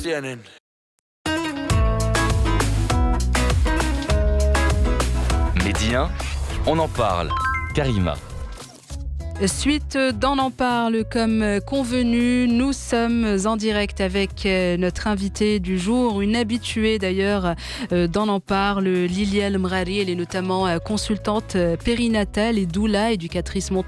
CNN. Midi 1, on en parle. Karima. Suite d'On en parle comme convenu, nous sommes en direct avec notre invitée du jour, une habituée d'ailleurs d'On en parle, Lilia El Mrari. Elle est notamment consultante périnatale et doula, éducatrice